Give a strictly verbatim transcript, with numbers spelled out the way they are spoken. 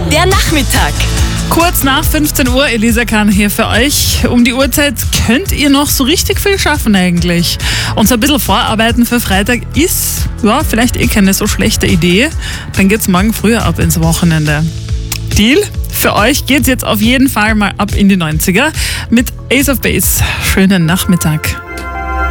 Der Nachmittag. Kurz nach fünfzehn Uhr, Elisa Kahn hier für euch. Um die Uhrzeit könnt ihr noch so richtig viel schaffen eigentlich. Und so ein bisschen Vorarbeiten für Freitag ist, ja, vielleicht eh keine so schlechte Idee. Dann geht's morgen früher ab ins Wochenende. Deal? Für euch geht's jetzt auf jeden Fall mal ab in die neunziger mit Ace of Base. Schönen Nachmittag.